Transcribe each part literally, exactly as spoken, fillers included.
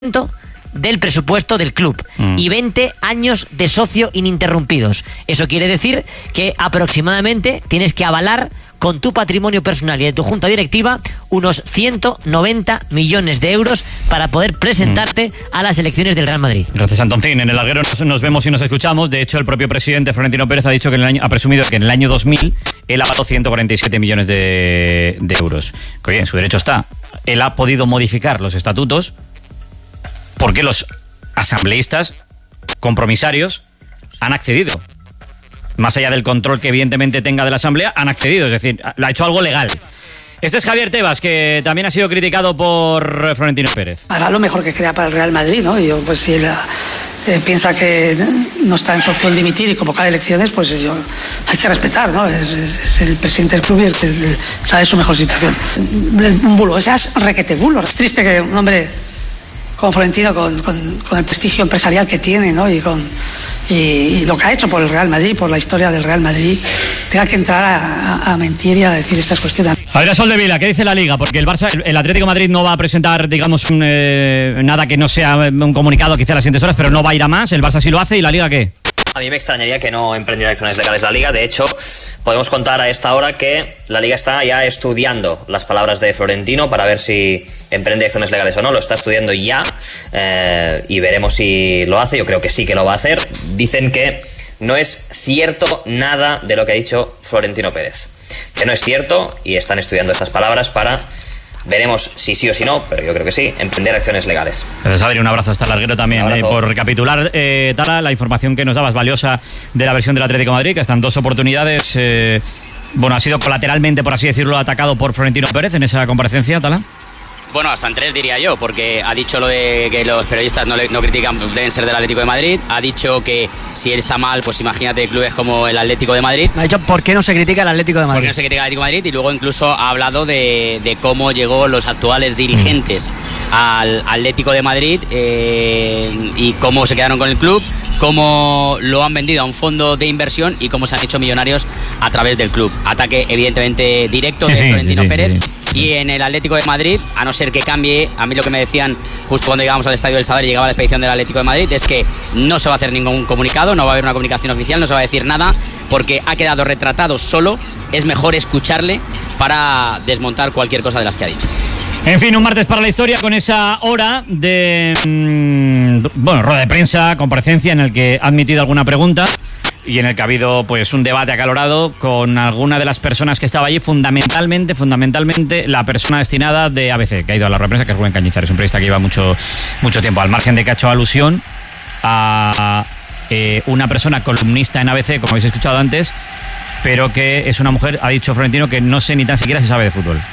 del presupuesto del club mm. y veinte años de socio ininterrumpidos. Eso quiere decir que aproximadamente tienes que avalar con tu patrimonio personal y de tu junta directiva unos ciento noventa millones de euros para poder presentarte mm. a las elecciones del Real Madrid. Gracias, Antoncín. En el Larguero nos, nos vemos y nos escuchamos. De hecho, el propio presidente Florentino Pérez ha dicho que en el año, ha presumido que en el año dos mil él ha dado ciento cuarenta y siete millones de, de euros. Que oye, en su derecho está. Él ha podido modificar los estatutos porque los asambleístas compromisarios han accedido. Más allá del control que evidentemente tenga de la Asamblea, han accedido, es decir, ha hecho algo legal. Este es Javier Tebas, que también ha sido criticado por Florentino Pérez. Hará lo mejor que crea para el Real Madrid, ¿no? Y yo, pues si él eh, piensa que no está en su opción dimitir y convocar elecciones, pues yo, hay que respetar, ¿no? Es, es, es el presidente del club y es, es, sabe su mejor situación. Un bulo, ese es requete bulo. Es triste que un hombre como Florentino, con, con, con el prestigio empresarial que tiene, ¿no? Y con y, y lo que ha hecho por el Real Madrid, por la historia del Real Madrid, tenga que entrar a, a, a mentir y a decir estas cuestiones. Adrián Soldevila, ¿qué dice la Liga? Porque el Barça, el, el Atlético de Madrid no va a presentar, digamos, un, eh, nada que no sea un comunicado quizá a las siguientes horas, pero no va a ir a más. El Barça sí lo hace. ¿Y la Liga qué? A mí me extrañaría que no emprendiera acciones legales la Liga. De hecho, podemos contar a esta hora que la Liga está ya estudiando las palabras de Florentino para ver si emprende acciones legales o no. Lo está estudiando ya eh, y veremos si lo hace. Yo creo que sí que lo va a hacer. Dicen que no es cierto nada de lo que ha dicho Florentino Pérez. Que no es cierto y están estudiando estas palabras para... Veremos si sí o si no, pero yo creo que sí, emprender acciones legales. Gracias, Adri, un abrazo hasta el Larguero también. Eh, por recapitular, eh, Tala, la información que nos dabas valiosa de la versión del Atlético de Madrid, que están dos oportunidades, eh, bueno, ha sido colateralmente, por así decirlo, atacado por Florentino Pérez en esa comparecencia, Tala. Bueno, hasta en tres diría yo, porque ha dicho lo de que los periodistas no, le, no critican, deben ser del Atlético de Madrid. Ha dicho que si él está mal, pues imagínate clubes como el Atlético de Madrid. Ha dicho por qué no se critica el Atlético de Madrid. ¿Por qué no se critica el Atlético de Madrid? Y luego incluso ha hablado de, de cómo llegó los actuales dirigentes mm. al Atlético de Madrid eh, y cómo se quedaron con el club, cómo lo han vendido a un fondo de inversión y cómo se han hecho millonarios a través del club. Ataque evidentemente directo de sí, Florentino sí, Pérez. Sí, sí. Y en el Atlético de Madrid, a no ser que cambie, a mí lo que me decían justo cuando llegamos al Estadio del Sadar y llegaba la expedición del Atlético de Madrid, es que no se va a hacer ningún comunicado, no va a haber una comunicación oficial, no se va a decir nada, porque ha quedado retratado solo. Es mejor escucharle para desmontar cualquier cosa de las que ha dicho. En fin, un martes para la historia con esa hora de, mmm, bueno, rueda de prensa, comparecencia en el que ha admitido alguna pregunta y en el que ha habido pues un debate acalorado con alguna de las personas que estaba allí, fundamentalmente, fundamentalmente la persona destinada de A B C, que ha ido a la rueda de prensa, que es Rubén Cañizares, un periodista que lleva mucho, mucho tiempo, al margen de que ha hecho alusión a eh, una persona columnista en A B C, como habéis escuchado antes, pero que es una mujer, ha dicho Florentino, que no sé ni tan siquiera si sabe de fútbol.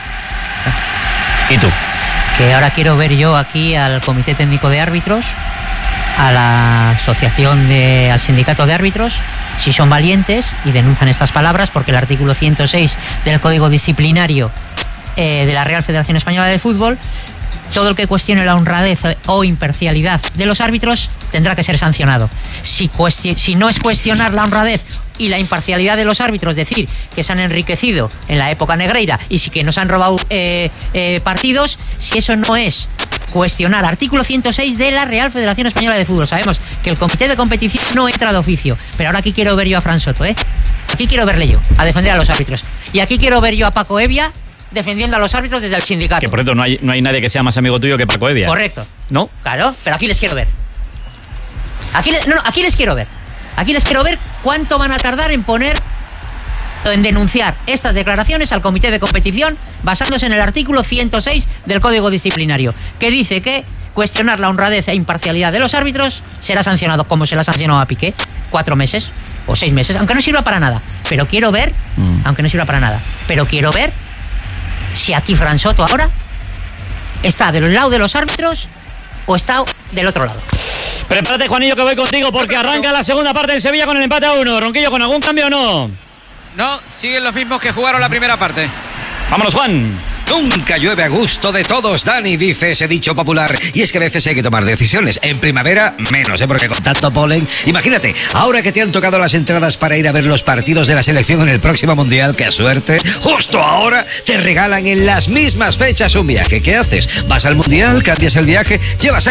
¿Y tú? Que ahora quiero ver yo aquí al Comité Técnico de Árbitros, a la asociación de, al sindicato de árbitros, si son valientes y denuncian estas palabras, porque el artículo ciento seis del Código Disciplinario eh, de la Real Federación Española de Fútbol, todo el que cuestione la honradez o imparcialidad de los árbitros tendrá que ser sancionado. Si, cuesti- si no es cuestionar la honradez y la imparcialidad de los árbitros, decir que se han enriquecido en la época negreira y si que nos han robado eh, eh, partidos, si eso no es cuestionar artículo ciento seis de la Real Federación Española de Fútbol. Sabemos que el comité de competición no entra de oficio, pero ahora aquí quiero ver yo a Fran Soto, ¿eh? Aquí quiero verle yo, a defender a los árbitros. Y aquí quiero ver yo a Paco Evia defendiendo a los árbitros desde el sindicato. Que por cierto, no hay, no hay nadie que sea más amigo tuyo que Paco Evia. Correcto. ¿No? Claro, pero aquí les quiero ver. Aquí, le, no, no, aquí les quiero ver. Aquí les quiero ver cuánto van a tardar en poner, en denunciar estas declaraciones al comité de competición basándose en el artículo ciento seis del Código Disciplinario, que dice que cuestionar la honradez e imparcialidad de los árbitros será sancionado como se la sancionó a Piqué, cuatro meses o seis meses, aunque no sirva para nada. Pero quiero ver, mm. aunque no sirva para nada, pero quiero ver si aquí Fran Soto ahora está del lado de los árbitros o está del otro lado. Prepárate, Juanillo, que voy contigo porque arranca la segunda parte en Sevilla con el empate a uno. Ronquillo, ¿con algún cambio o no? No, siguen los mismos que jugaron la primera parte. Vámonos, Juan. Nunca llueve a gusto de todos, Dani, dice ese dicho popular. Y es que a veces hay que tomar decisiones. En primavera, menos, ¿eh? Porque con tanto polen... Imagínate, ahora que te han tocado las entradas para ir a ver los partidos de la selección en el próximo Mundial, ¡qué suerte! Justo ahora te regalan en las mismas fechas un viaje. ¿Qué haces? ¿Vas al Mundial? ¿Cambias el viaje? ¿Llevas